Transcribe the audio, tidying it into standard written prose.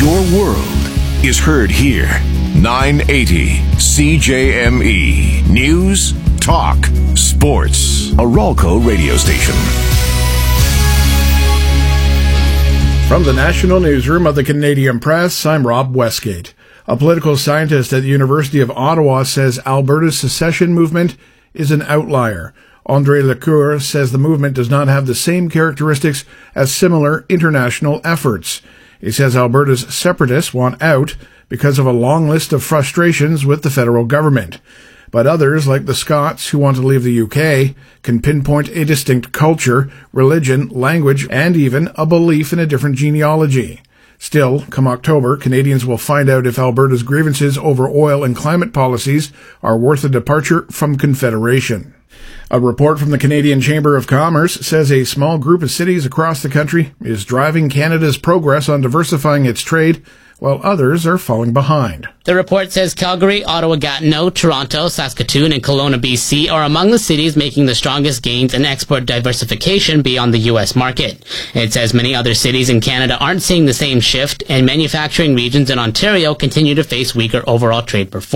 Your world is heard here. 980 CJME. News, talk, sports. A Ralco radio station. From the National Newsroom of the Canadian Press, I'm Rob Westgate. A political scientist at the University of Ottawa says Alberta's secession movement is an outlier. André Lecour says the movement does not have the same characteristics as similar international efforts. He says Alberta's separatists want out because of a long list of frustrations with the federal government. But others, like the Scots who want to leave the UK, can pinpoint a distinct culture, religion, language, and even a belief in a different genealogy. Still, come October, Canadians will find out if Alberta's grievances over oil and climate policies are worth a departure from Confederation. A report from the Canadian Chamber of Commerce says a small group of cities across the country is driving Canada's progress on diversifying its trade, while others are falling behind. The report says Calgary, Ottawa-Gatineau, Toronto, Saskatoon, and Kelowna, BC are among the cities making the strongest gains in export diversification beyond the U.S. market. It says many other cities in Canada aren't seeing the same shift, and manufacturing regions in Ontario continue to face weaker overall trade performance.